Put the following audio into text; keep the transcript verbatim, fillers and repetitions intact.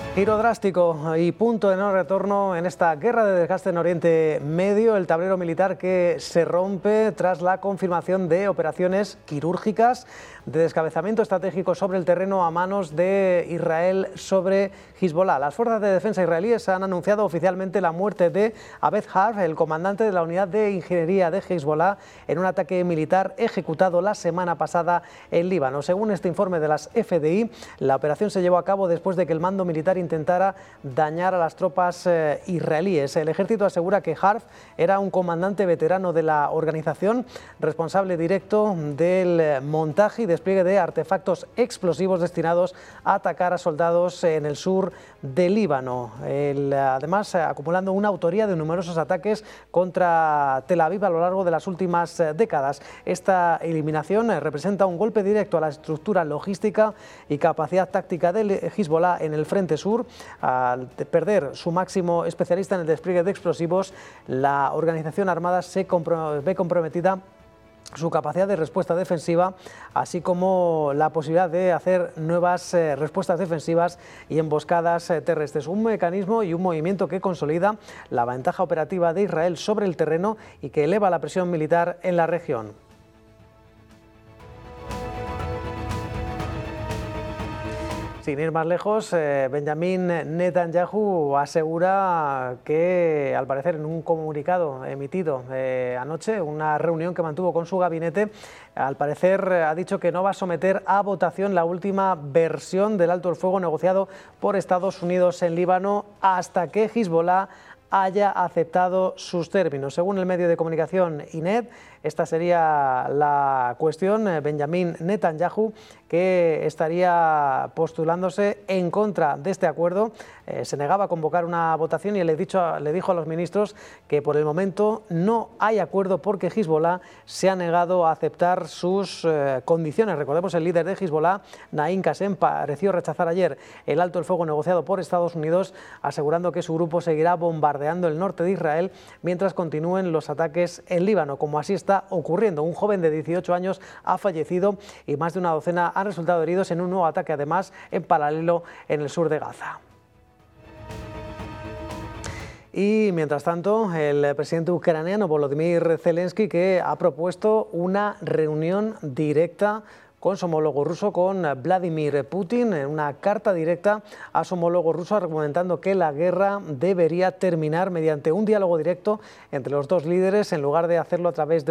Giro drástico y punto de no retorno en esta guerra de desgaste en Oriente Medio, el tablero militar que se rompe tras la confirmación de operaciones quirúrgicas de descabezamiento estratégico sobre el terreno a manos de Israel sobre Hezbollah. Las fuerzas de defensa israelíes han anunciado oficialmente la muerte de Abed Harf, el comandante de la unidad de ingeniería de Hezbollah, en un ataque militar ejecutado la semana pasada en Líbano. Según este informe de las F D I, la operación se llevó a cabo después de que el mando militar intentara dañar a las tropas eh, israelíes. El ejército asegura que Harf era un comandante veterano de la organización, responsable directo del montaje y despliegue de artefactos explosivos destinados a atacar a soldados en el sur de Líbano. El, además, acumulando una autoría de numerosos ataques contra Tel Aviv a lo largo de las últimas décadas. Esta eliminación representa un golpe directo a la estructura logística y capacidad táctica del Hezbollah en el frente sur. Al perder su máximo especialista en el despliegue de explosivos, la organización armada se ve comprometida su capacidad de respuesta defensiva, así como la posibilidad de hacer nuevas eh, respuestas defensivas y emboscadas eh, terrestres. Un mecanismo y un movimiento que consolida la ventaja operativa de Israel sobre el terreno y que eleva la presión militar en la región. Sin ir más lejos, eh, Benjamin Netanyahu asegura que, al parecer, en un comunicado emitido eh, anoche, una reunión que mantuvo con su gabinete, al parecer eh, ha dicho que no va a someter a votación la última versión del alto el fuego negociado por Estados Unidos en Líbano hasta que Hezbollah haya aceptado sus términos. Según el medio de comunicación I N E T, esta sería la cuestión. Benjamin Netanyahu, que estaría postulándose en contra de este acuerdo, eh, se negaba a convocar una votación y le, dicho, le dijo a los ministros que por el momento no hay acuerdo porque Hezbollah se ha negado a aceptar sus eh, condiciones. Recordemos, el líder de Hezbollah, Naim Qassem, pareció rechazar ayer el alto el fuego negociado por Estados Unidos, asegurando que su grupo seguirá bombardeando el norte de Israel mientras continúen los ataques en Líbano, como así está ocurriendo. Un joven de dieciocho años ha fallecido y más de una docena han resultado heridos en un nuevo ataque, además, en paralelo en el sur de Gaza. Y mientras tanto, el presidente ucraniano Volodymyr Zelensky, que ha propuesto una reunión directa con su homólogo ruso, con Vladimir Putin, en una carta directa a su homólogo ruso, argumentando que la guerra debería terminar mediante un diálogo directo entre los dos líderes en lugar de hacerlo a través de